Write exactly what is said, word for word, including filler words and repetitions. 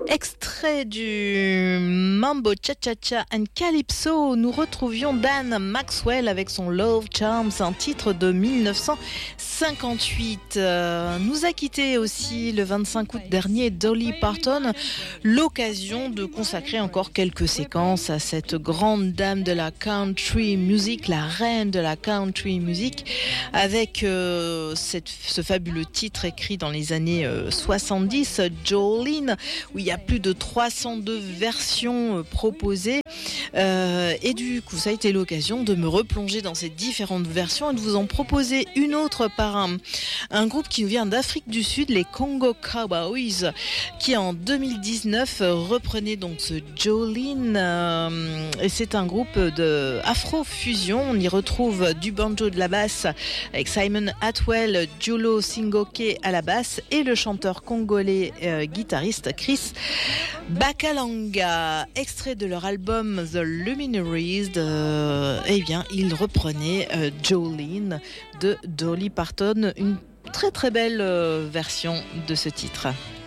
Extrait du Mambo Cha-Cha-Cha and Calypso, nous retrouvions Dan Maxwell avec son Love Charms, un titre de dix-neuf cent cinquante-huit. Euh, nous a quitté aussi le vingt-cinq août dernier Dolly Parton, l'occasion de consacrer encore quelques séquences à cette grande dame de la country music, la reine de la country music, avec euh, cette, ce fabuleux titre écrit dans les années euh, soixante-dix, Jolene, où il y a plus de trois cent deux versions proposées. Euh, et du coup, ça a été l'occasion de me replonger dans ces différentes versions et de vous en proposer une autre par un, un groupe qui nous vient d'Afrique du Sud, les Congo Cowboys, qui en deux mille dix-neuf reprenait donc ce Jolene. Euh, et c'est un groupe de Afro-fusion. On y retrouve du banjo, de la basse, avec Simon Atwell, Julo Singoke à la basse et le chanteur congolais euh, guitariste Chris Bakalanga. Extrait de leur album The Luminaries, de, eh bien, ils reprenaient euh, Jolene de Dolly Parton, une très très belle euh, version de ce titre.